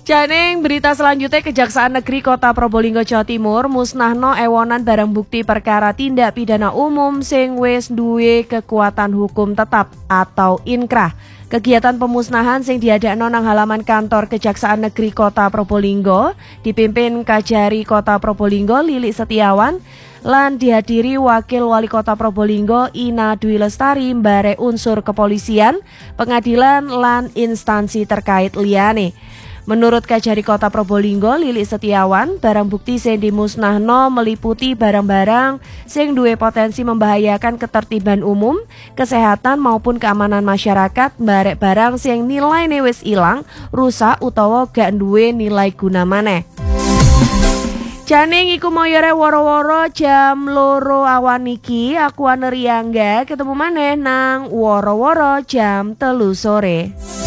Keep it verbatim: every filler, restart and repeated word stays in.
Janing berita selanjutnya, Kejaksaan Negeri Kota Probolinggo Jawa Timur musnahno ewonan barang bukti perkara tindak pidana umum sing wis duwe kekuatan hukum tetap atau inkrah. Kegiatan pemusnahan sing diadakno nang halaman kantor Kejaksaan Negeri Kota Probolinggo dipimpin Kajari Kota Probolinggo Lilik Setiawan lan dihadiri Wakil Wali Kota Probolinggo Ina Dwi Lestari mbare unsur kepolisian, pengadilan lan instansi terkait liyane. Menurut Kajari Kota Probolinggo Lilik Setiawan, barang bukti sing dimusnahno meliputi barang-barang sing duwe potensi membahayakan ketertiban umum, kesehatan maupun keamanan masyarakat, barek barang sing nilaine wis ilang, rusak utawa gak duwe nilai guna maneh. Janing iku moyore woro-woro jam loro awan iki, aku Aneriangga ketemu maneh nang woro-woro jam telu sore.